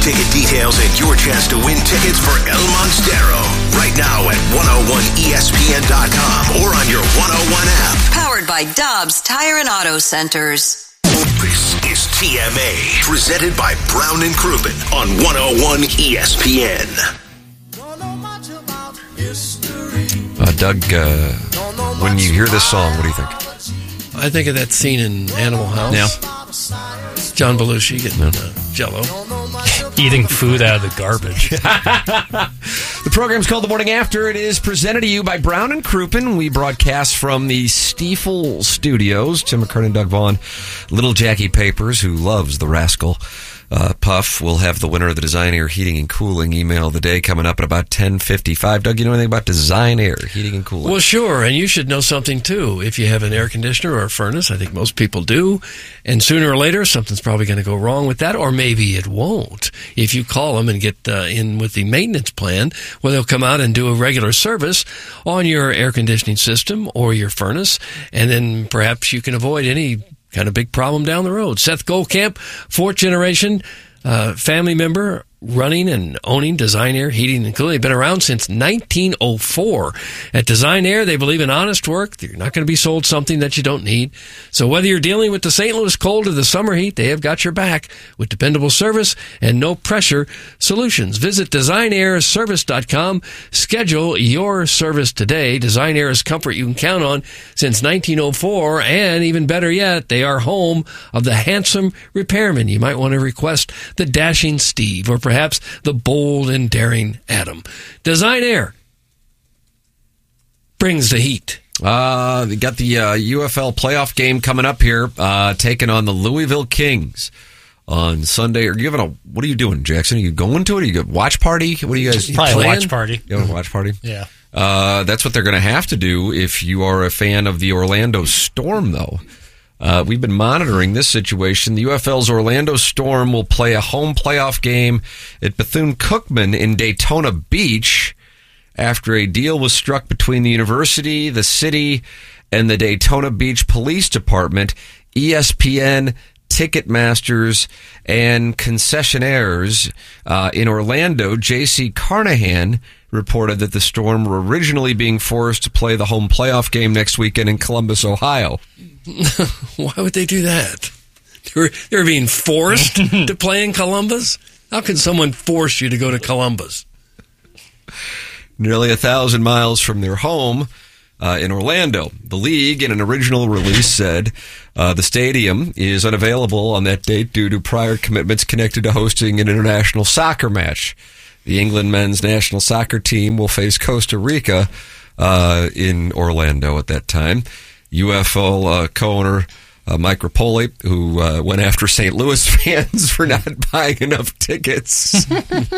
ticket details and your chance to win tickets for El Monstero right now at 101ESPN.com or on your 101 app. Powered by Dobbs Tire and Auto Centers. This is TMA, presented by Brown and Crouppen on 101 ESPN. Doug, when you hear this song, what do you think? I think of that scene in Animal House. Yeah. John Belushi getting Jell-O. Eating food out of the garbage. The program's called The Morning After. It is presented to you by Brown and Crouppen. We broadcast from the Stiefel Studios. Tim McKernan, Doug Vaughn, Little Jackie Papers, who loves the rascal. Puff will have the winner of the Design Air Heating and Cooling email of the day coming up at about 10:55. Doug, you know anything about Design Air Heating and Cooling? Well, sure, and you should know something, too. If you have an air conditioner or a furnace, I think most people do, and sooner or later, something's probably going to go wrong with that, or maybe it won't. If you call them and get in with the maintenance plan, well, they'll come out and do a regular service on your air conditioning system or your furnace, and then perhaps you can avoid any kind of big problem down the road. Seth Goldcamp, fourth generation family member, running and owning Design Air Heating and Cooling. They've been around since 1904. At Design Air, they believe in honest work. You're not going to be sold something that you don't need. So whether you're dealing with the St. Louis cold or the summer heat, they have got your back with dependable service and no-pressure solutions. Visit DesignAirService.com. Schedule your service today. Design Air is comfort you can count on since 1904, and even better yet, they are home of the handsome repairman. You might want to request the dashing Steve, or perhaps the bold and daring Adam. Design Air brings the heat. They got the UFL playoff game coming up here, taking on the Louisville Kings on Sunday. What are you doing, Jackson? Are you going to it? Are you going to watch party? What are you guys? Probably a watch party. You have a watch party? Yeah. That's what they're going to have to do if you are a fan of the Orlando Storm, though. We've been monitoring this situation. The UFL's Orlando Storm will play a home playoff game at Bethune-Cookman in Daytona Beach after a deal was struck between the university, the city, and the Daytona Beach Police Department. ESPN, Ticketmasters, and concessionaires in Orlando, J.C. Carnahan, reported that the Storm were originally being forced to play the home playoff game next weekend in Columbus, Ohio. Why would they do that? They're being forced to play in Columbus? How can someone force you to go to Columbus? Nearly 1,000 miles from their home in Orlando. The league, in an original release, said the stadium is unavailable on that date due to prior commitments connected to hosting an international soccer match. The England men's national soccer team will face Costa Rica in Orlando at that time. UFL co-owner Mike Rapoli, who went after St. Louis fans for not buying enough tickets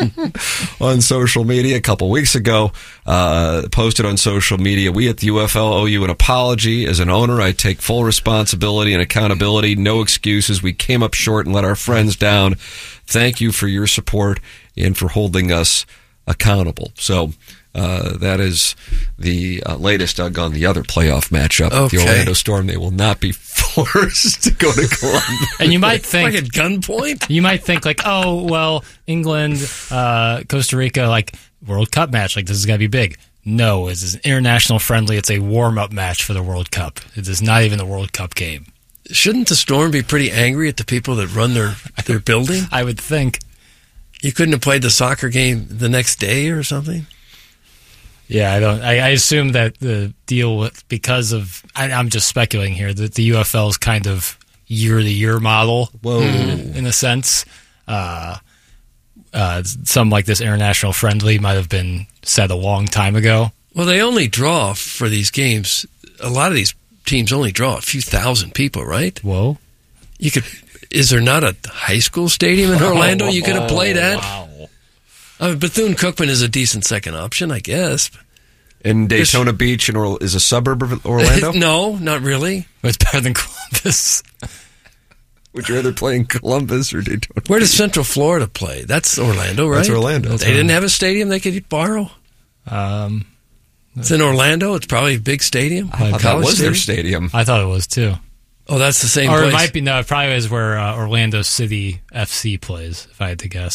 on social media a couple weeks ago, posted on social media, "We at the UFL owe you an apology. As an owner, I take full responsibility and accountability. No excuses. We came up short and let our friends down. Thank you for your support and for holding us accountable." So that is the latest, Doug, on the other playoff matchup. Okay. The Orlando Storm, they will not be forced to go to Columbus. And you might think, like at gunpoint? You might think like, oh, well, England, Costa Rica, like World Cup match, like this is going to be big. No, it's an international friendly. It's a warm-up match for the World Cup. It is not even the World Cup game. Shouldn't the Storm be pretty angry at the people that run their building? I would think. You couldn't have played the soccer game the next day or something? Yeah, I assume that the deal with, because of, I'm just speculating here, that the UFL's kind of year-to-year model, whoa, in a sense. Some like this international friendly might have been said a long time ago. Well, they only draw for these games. A lot of these teams only draw a few thousand people, right? Whoa. Is there not a high school stadium in Orlando you could have played at? Wow. Bethune-Cookman is a decent second option, I guess. And Daytona Beach is a suburb of Orlando? No, not really. But it's better than Columbus. Would you rather play in Columbus or Daytona? Where does Central Florida play? That's Orlando, right? That's Orlando. They didn't have a stadium they could borrow? It's in Orlando. It's probably a big stadium. I thought it was their stadium. I thought it was, too. Oh, that's the same or place? Or it might be, no, it probably is where Orlando City FC plays, if I had to guess.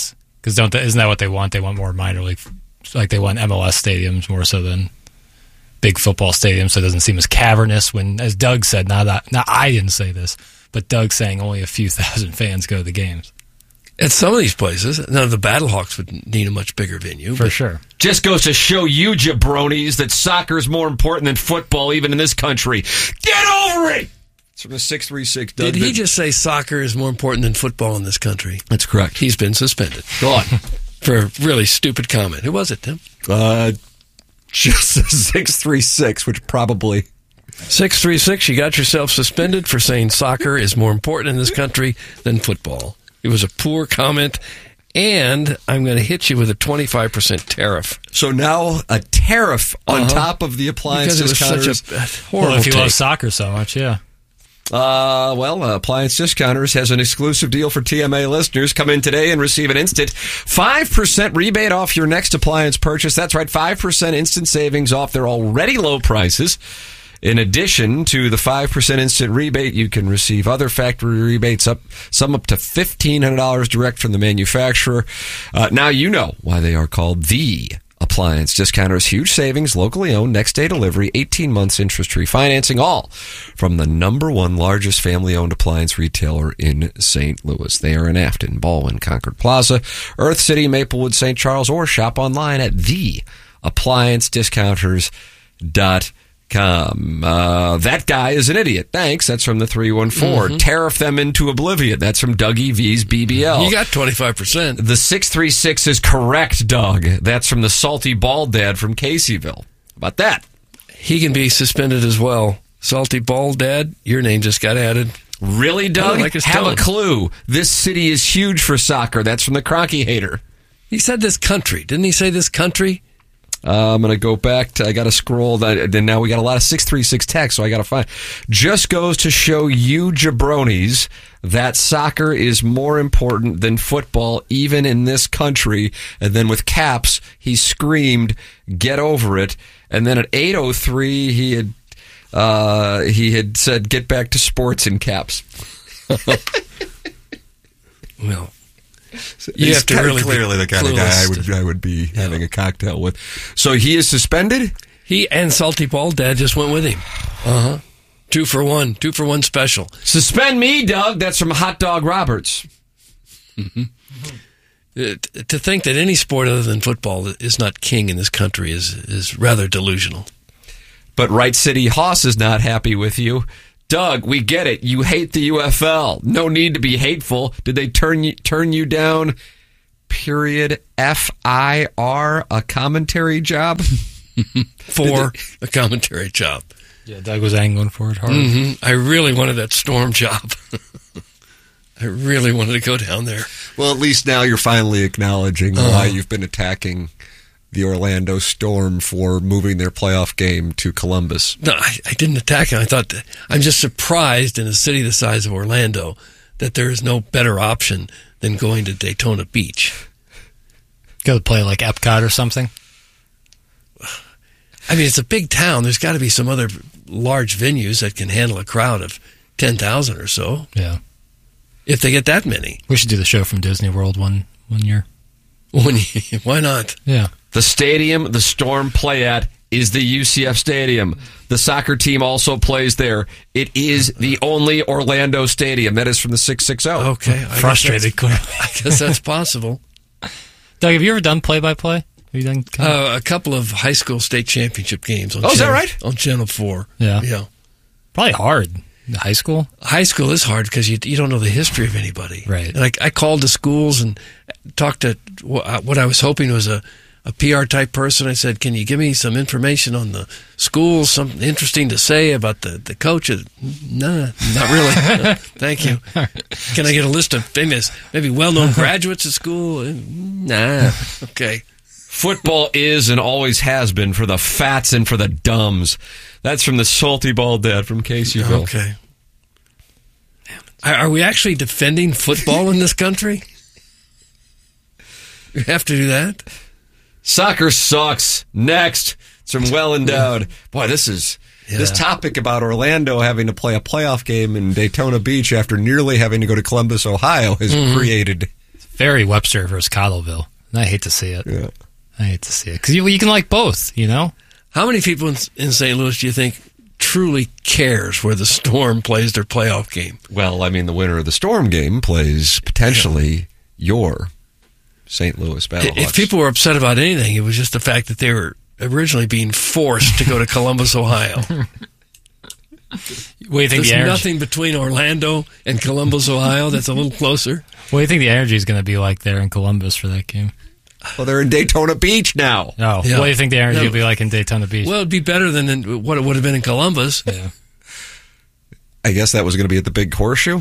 Because isn't that what they want? They want more minor league, like they want MLS stadiums more so than big football stadiums, so it doesn't seem as cavernous. When, as Doug said, not I didn't say this, but Doug saying only a few thousand fans go to the games. At some of these places, now the Battlehawks would need a much bigger venue. For sure. Just goes to show you jabronis that soccer is more important than football, even in this country. Get over it! It's from the 636. Did he just say soccer is more important than football in this country? That's correct. He's been suspended. Go on. For a really stupid comment. Who was it, Tim? Just a 636, which probably... 636, you got yourself suspended for saying soccer is more important in this country than football. It was a poor comment, and I'm going to hit you with a 25% tariff. So now a tariff on top of the appliance discounters. Because it was such a horrible Well, if you take. love soccer so much, yeah. Appliance Discounters has an exclusive deal for TMA listeners. Come in today and receive an instant 5% rebate off your next appliance purchase. That's right, 5% instant savings off their already low prices. In addition to the 5% instant rebate, you can receive other factory rebates, some up to $1,500 direct from the manufacturer. Now you know why they are called the Appliance Discounters. Huge savings, locally owned, next day delivery, 18 months interest-free financing, all from the #1 largest family-owned appliance retailer in St. Louis. They are in Afton, Baldwin, Concord Plaza, Earth City, Maplewood, St. Charles, or shop online at theappliancediscounters.com. That guy is an idiot. Thanks. That's from the 314. Tariff them into oblivion. That's from Dougie V's BBL. You got 25%. The 636 is correct, Doug. That's from the Salty Bald Dad from Caseyville. How about that? He can be suspended as well. Salty Bald Dad, your name just got added. Really, Doug? like his Have tone. a clue. This city is huge for soccer. That's from the Cronky Hater. He said this country. Didn't he say this country? I'm going to go back to, I got to scroll. Then now we got a lot of 636 text, so I got to find. Just goes to show you jabronis that soccer is more important than football, even in this country. And then with caps, he screamed, "Get over it!" And then at 8:03, he had said, "Get back to sports" in caps. Well, He's have to kinda really be clearly the kind of guy clueless I would be having a cocktail with. So he is suspended? he and Salty Bald Dad just went with him. 2 for 1 special. Suspend me, Doug. That's from Hot Dog Roberts. To think that any sport other than football is not king in this country is rather delusional. But Wright City Hoss is not happy with you. Doug, we get it. You hate the UFL. No need to be hateful. Did they turn you down? Period. FIR, a commentary job? For a commentary job. Yeah, Doug was angling for it hard. I really wanted that Storm job. I really wanted to go down there. Well, at least now you're finally acknowledging why you've been attacking the Orlando Storm for moving their playoff game to Columbus. No, I didn't attack him. I thought I'm just surprised in a city the size of Orlando that there is no better option than going to Daytona Beach. Go to play like Epcot or something. I mean, it's a big town. There's got to be some other large venues that can handle a crowd of 10,000 or so. Yeah. If they get that many. We should do the show from Disney World one year. Why not? Yeah. The stadium the Storm play at is the UCF Stadium. The soccer team also plays there. It is the only Orlando stadium. That is from the 660. Okay. Frustrated, clearly. I guess that's possible. Doug, have you ever done play-by-play? Have you done? A couple of high school state championship games. On is that Channel- right? On Channel 4. Yeah. Yeah. Probably hard. High school? High school is hard because you don't know the history of anybody. Right. And I called the schools and talked to what I was hoping was a PR type person. I said, "Can you give me some information on the schools, something interesting to say about the coaches?" Nah, not really. Thank you. Can I get a list of famous, maybe well-known graduates at school? Nah. Okay. Football is and always has been for the fats and for the dumbs. That's from the Salty Bald Dad from Caseyville. Okay. Are we actually defending football in this country? You have to do that? Soccer sucks. Next. It's from Well Endowed. Boy, this topic about Orlando having to play a playoff game in Daytona Beach after nearly having to go to Columbus, Ohio has created very Webster versus Cottleville. And I hate to see it. Yeah. I hate to see it. Because you can like both, you know? How many people in St. Louis do you think truly cares where the Storm plays their playoff game? Well, I mean, the winner of the Storm game plays potentially your St. Louis Battlehawks. If people were upset about anything, it was just the fact that they were originally being forced to go to Columbus, Ohio. What do you think There's nothing between Orlando and Columbus, Ohio that's a little closer. What do you think the energy is going to be like there in Columbus for that game? Well, they're in Daytona Beach now. Oh, Yeah. what do you think the energy will be like in Daytona Beach? Well, it'd be better than what it would have been in Columbus. Yeah. I guess that was going to be at the Big Horseshoe.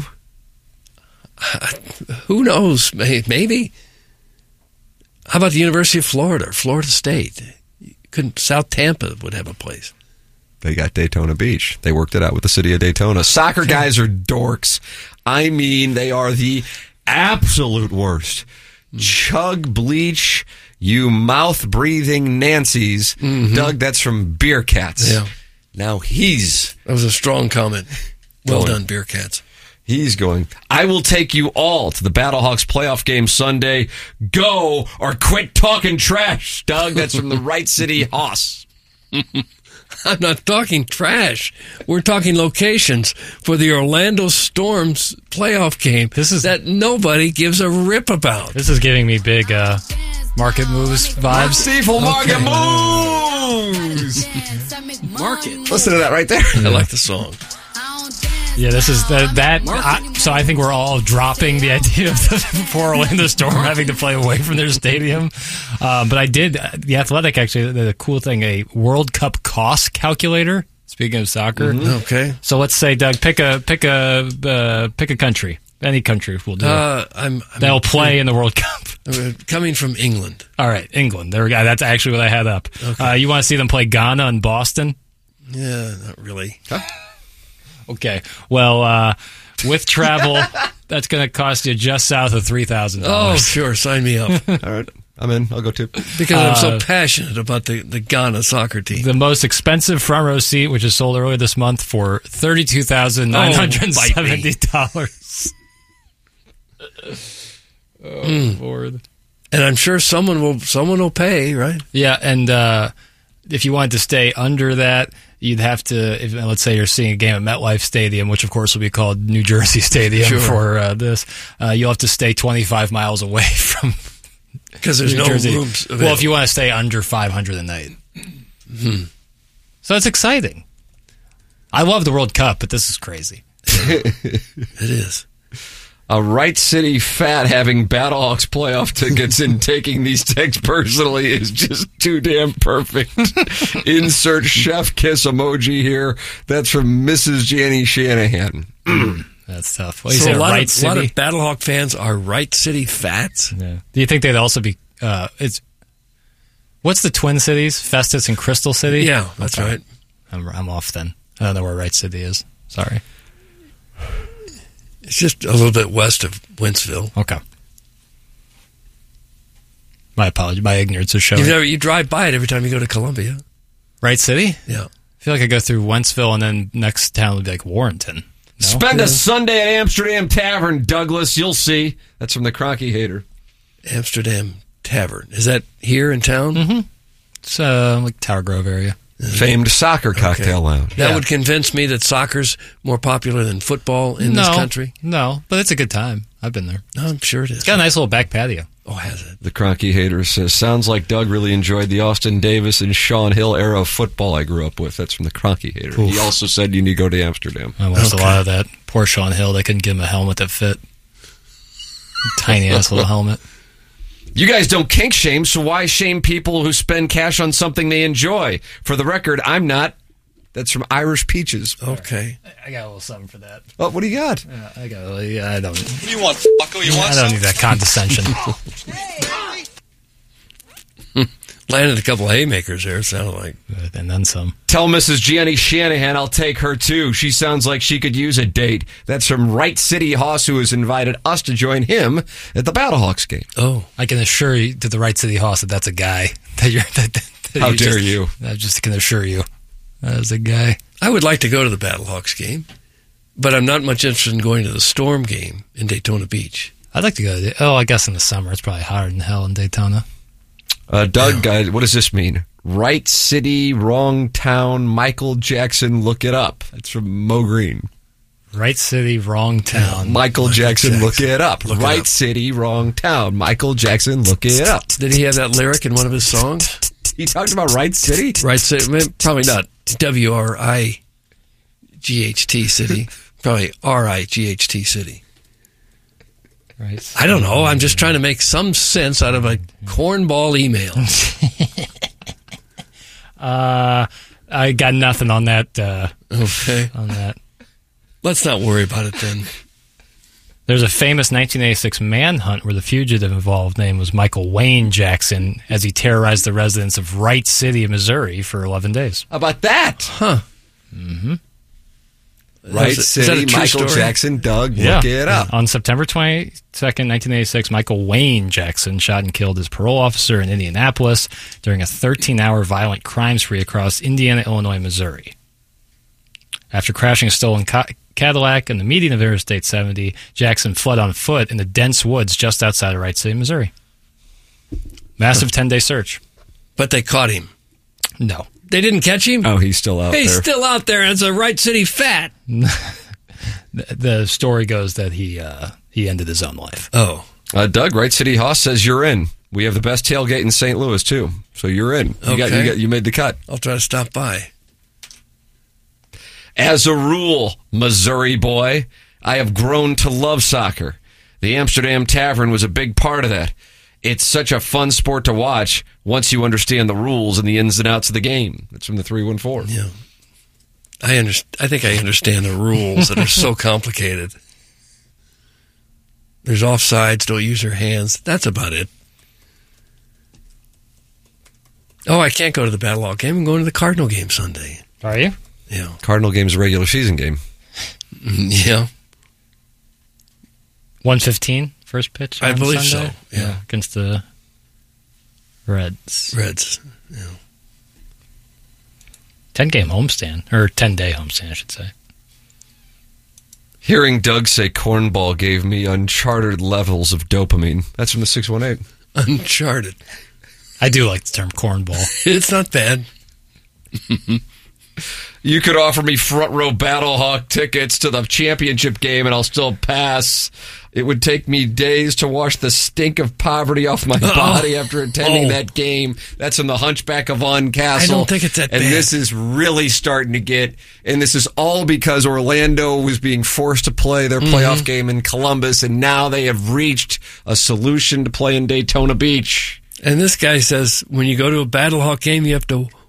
Who knows? Maybe. How about the University of Florida, Florida State? South Tampa would have a place. They got Daytona Beach. They worked it out with the city of Daytona. Soccer guys are dorks. I mean, they are the absolute worst. Chug bleach, you mouth-breathing Nancy's. Doug, that's from Beer Cats. Yeah. Now he's That was a strong comment. Well done, Beer Cats. He's going, I will take you all to the Battlehawks playoff game Sunday. Go or quit talking trash. Doug, that's from the Wright City Hoss. I'm not talking trash. We're talking locations for the Orlando Storm's playoff game. This is that nobody gives a rip about. This is giving me big market moves vibes. Stiefel Market Moves. Market. Listen to that right there. I like the song. Yeah, this is so I think we're all dropping the idea of the Orlando Storm having to play away from their stadium. But I did, the Athletic actually, the cool thing, a World Cup cost calculator. Speaking of soccer. Okay. So let's say, Doug, pick a country. Any country will do. That'll play in the World Cup. Coming from England. All right, England. There we go. That's actually what I had up. Okay. You want to see them play Ghana and Boston? Yeah, not really. Okay. Well, with travel, that's going to cost you just south of $3,000. Oh, sure. Sign me up. All right. I'm in. I'll go too. Because I'm so passionate about the Ghana soccer team. The most expensive front row seat, which is sold earlier this month for $32,970. Lord. And I'm sure someone will pay, right? Yeah, and if you wanted to stay under that, you'd have to, let's say you're seeing a game at MetLife Stadium, which of course will be called New Jersey Stadium for this, you'll have to stay 25 miles away from because there's New no Jersey. rooms available. Well, if you want to stay under 500 a night. So it's exciting. I love the World Cup, but this is crazy. It is. A Wright City fat having Battlehawks playoff tickets and taking these texts personally is just too damn perfect. Insert chef kiss emoji here. That's from Mrs. Janny Shanahan. That's tough. Well, So a lot Wright of City? Battlehawk fans are Wright City fats. Yeah. Do you think they'd also be? What's the Twin Cities? Festus and Crystal City. Yeah, that's right. I'm off then. I don't know where Wright City is. Sorry. It's just a little bit west of Wentzville. Okay. My apologies. My ignorance is showing. You drive by it every time you go to Columbia. Wright City? Yeah. I feel like I go through Wentzville and then next town would be like Warrenton. No? Spend a Sunday at Amsterdam Tavern, Douglas. You'll see. That's from the Cronky Hater. Amsterdam Tavern. Is that here in town? Mm-hmm. It's like Tower Grove area. Famed soccer cocktail lounge. That would convince me that soccer's more popular than football in this country. No, but it's a good time. I've been there. No, I'm sure it is. It's got a nice little back patio. Oh, has it? The Cronky Hater says, sounds like Doug really enjoyed the Austin Davis and Sean Hill era of football I grew up with. That's from the Cronky Hater. Oof. He also said you need to go to Amsterdam. I watched a lot of that. Poor Sean Hill. They couldn't give him a helmet that fit. Tiny ass little helmet. You guys don't kink shame, so why shame people who spend cash on something they enjoy? For the record, I'm not. That's from Irish Peaches. Okay. I got a little something for that. Oh, what do you got? I don't. What do you want, fucko? You want I don't need that condescension. Landed a couple haymakers there, it sounded like. And then some. Tell Mrs. Gianni Shanahan I'll take her too. She sounds like she could use a date. That's from Wright City Hoss, who has invited us to join him at the Battlehawks game. Oh. I can assure you to the Wright City Hoss that that's a guy. How dare you? I just can assure you that is a guy. I would like to go to the Battlehawks game, but I'm not much interested in going to the Storm game in Daytona Beach. I'd like to go I guess in the summer. It's probably hotter than hell in Daytona. Doug, what does this mean? Right city, wrong town, Michael Jackson, look it up. That's from Mo Green. Right city, wrong town. Michael Jackson, look it up. Look it Right up. city, wrong town. Michael Jackson, look it up. Did he have that lyric in one of his songs? He talked about Right City? Right city, probably not WRIGHT city. Probably RIGHT city. Right. I don't know. I'm just trying to make some sense out of a cornball email. I got nothing on that. Okay. On that. Let's not worry about it then. There's a famous 1986 manhunt where the fugitive involved name was Michael Wayne Jackson as he terrorized the residents of Wright City, Missouri for 11 days. How about that? Huh. Mm-hmm. Right Is that a City, true Michael story? Jackson, Doug, look it up. On September 22nd, 1986, Michael Wayne Jackson shot and killed his parole officer in Indianapolis during a 13-hour violent crime spree across Indiana, Illinois, Missouri. After crashing a stolen Cadillac in the median of Interstate 70, Jackson fled on foot in the dense woods just outside of Wright City, Missouri. Massive 10-day search. But they caught him. No. They didn't catch him? Oh, he's still out He's there. still out there, and it's a Wright City fat. The story goes that he ended his own life. Oh. Doug, Right City Hoss says you're in. We have the best tailgate in St. Louis, too. So you're in. Okay. You made the cut. I'll try to stop by. As a rule, Missouri boy, I have grown to love soccer. The Amsterdam Tavern was a big part of that. It's such a fun sport to watch once you understand the rules and the ins and outs of the game. That's from the 314. Yeah. I think I understand the rules that are so complicated. There's offsides, don't use your hands. That's about it. Oh, I can't go to the Battle Hawk game. I'm going to the Cardinal game Sunday. Are you? Yeah. Cardinal game's a regular season game. Yeah. 1:15 first pitch. I on believe Sunday? so, yeah. Against the Reds. 10-game homestand, or 10-day homestand, I should say. Hearing Doug say cornball gave me uncharted levels of dopamine. That's from the 618. Uncharted. I do like the term cornball. It's not bad. You could offer me front row Battle Hawk tickets to the championship game and I'll still pass. It would take me days to wash the stink of poverty off my body after attending that game. That's in the Hunchback of On Castle. I don't think it's that and bad. this is really starting to get, and this is all because Orlando was being forced to play their playoff game in Columbus, and now they have reached a solution to play in Daytona Beach. And this guy says when you go to a Battle Hawk game, you have to